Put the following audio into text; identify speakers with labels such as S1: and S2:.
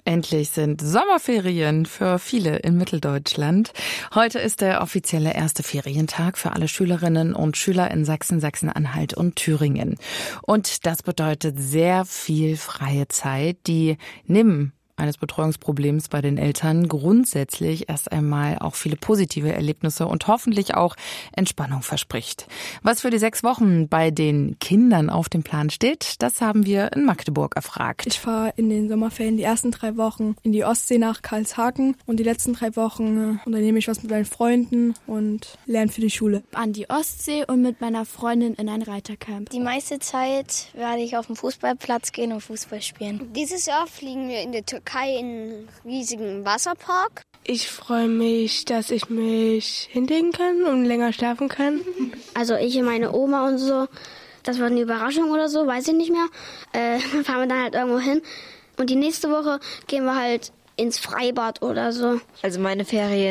S1: Endlich sind Sommerferien für viele in Mitteldeutschland. Heute ist der offizielle erste Ferientag für alle Schülerinnen und Schüler in Sachsen, Sachsen-Anhalt und Thüringen. Und das bedeutet sehr viel freie Zeit, die neben eines Betreuungsproblems bei den Eltern grundsätzlich erst einmal auch viele positive Erlebnisse und hoffentlich auch Entspannung verspricht. Was für die 6 Wochen bei den Kindern auf dem Plan steht, das haben wir in Magdeburg erfragt.
S2: Ich fahre in den Sommerferien die ersten 3 Wochen in die Ostsee nach Karlshagen und die letzten 3 Wochen unternehme ich was mit meinen Freunden und lerne für die Schule.
S3: An die Ostsee und mit meiner Freundin in ein Reitercamp.
S4: Die meiste Zeit werde ich auf den Fußballplatz gehen und Fußball spielen. Dieses Jahr fliegen wir in die Türkei in einen riesigen Wasserpark.
S5: Ich freue mich, dass ich mich hinlegen kann und länger schlafen kann.
S6: Also ich und meine Oma und so, das war eine Überraschung oder so, weiß ich nicht mehr. Dann fahren wir dann halt irgendwo hin. Und die nächste Woche gehen wir halt ins Freibad oder so.
S7: Also meine Ferien